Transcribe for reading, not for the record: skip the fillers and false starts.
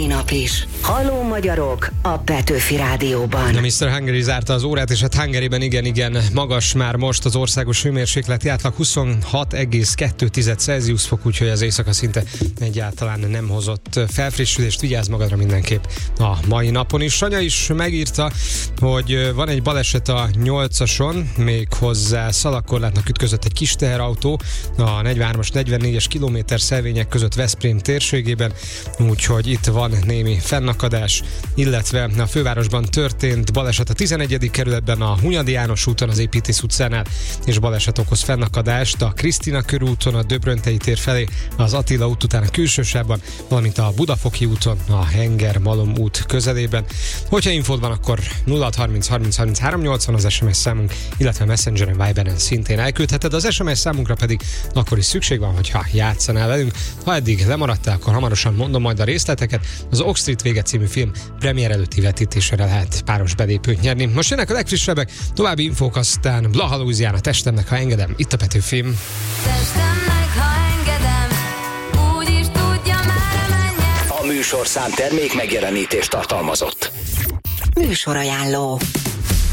mai nap is. Halló magyarok a Petőfi Rádióban. A Mr. Hungary zárta az órát, és hát Hungariben igen magas már most az országos hőmérsékleti átlag 26,2 Celsius fok, úgyhogy az éjszaka szinte egyáltalán nem hozott felfrissülést. Vigyázz magadra mindenképp a mai napon is. Sanya is megírta, hogy van egy baleset a 8-ason, még hozzá szalagkorlátnak ütközött egy kis teherautó a 43-as, 44-es kilométerszelvények között Veszprém térségében, úgyhogy itt van némi fennakadás, illetve a fővárosban történt baleset a 11. kerületben a Hunyadi János úton, az Építész utcánál, és baleset okoz fennakadást a Krisztina körúton, a Döbröntei tér felé, az Attila út után a Külsősávban, valamint a Budafoki úton, a Henger-Malom út közelében. Hogyha infód van, akkor 0630 30 30 380 az SMS számunk, illetve Messengeren, Viberen szintén elküldheted. Az SMS számunkra pedig akkor is szükség van, hogyha játszanál velünk. Ha eddig lemaradtál, akkor hamarosan mondom majd a részleteket. Az Oak Street vége című film premier előtti vetítésre lehet páros belépőt nyerni. Most jönnek a legfrissebbek, további infók, aztán Blaha Louisiana, Testemnek, ha engedem, itt a Petőfim. Testemnek, ha engedem, úgy is tudja már menjen. A műsorszám termék megjelenítést tartalmazott. Műsorajánló.